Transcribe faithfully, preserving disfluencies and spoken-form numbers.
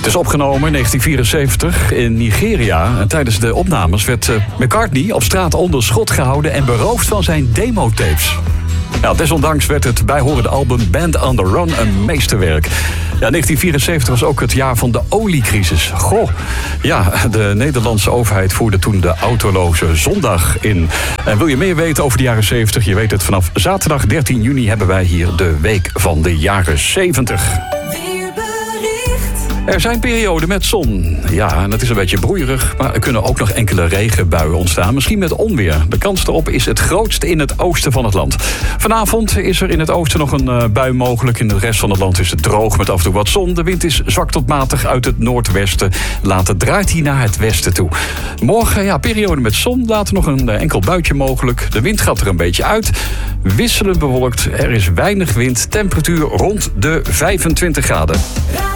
Het is opgenomen in negentien vierenzeventig in Nigeria. En tijdens de opnames werd McCartney op straat onder schot gehouden en beroofd van zijn demotapes. Nou, desondanks werd het bijhorende album Band on the Run een meesterwerk. Ja, negentien vierenzeventig was ook het jaar van de oliecrisis. Goh, ja, de Nederlandse overheid voerde toen de autoloze zondag in. En wil je meer weten over de jaren zeventig? Je weet het, vanaf zaterdag dertien juni hebben wij hier de week van de jaren zeventig. Er zijn perioden met zon. Ja, en het is een beetje broeierig, maar er kunnen ook nog enkele regenbuien ontstaan. Misschien met onweer. De kans erop is het grootst in het oosten van het land. Vanavond is er in het oosten nog een uh, bui mogelijk. In de rest van het land is het droog met af en toe wat zon. De wind is zwak tot matig uit het noordwesten. Later draait hij naar het westen toe. Morgen, ja, periode met zon. Later nog een uh, enkel buitje mogelijk. De wind gaat er een beetje uit. Wisselend bewolkt. Er is weinig wind. Temperatuur rond de vijfentwintig graden.